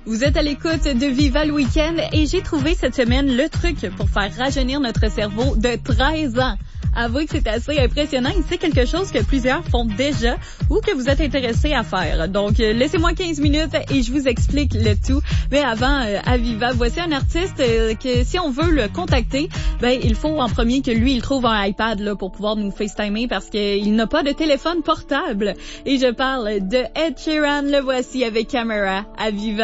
Vous êtes à l'écoute de Viva le Week-end et j'ai trouvé cette semaine le truc pour faire rajeunir notre cerveau de 13 ans. Avouez que c'est assez impressionnant et c'est quelque chose que plusieurs font déjà ou que vous êtes intéressés à faire. Donc, laissez-moi 15 minutes et je vous explique le tout. Mais avant, à Viva, voici un artiste que si on veut le contacter, ben il faut en premier que lui, il trouve un iPad là pour pouvoir nous FaceTimer parce qu'il n'a pas de téléphone portable. Et je parle de Ed Sheeran, le voici avec Camera à Viva.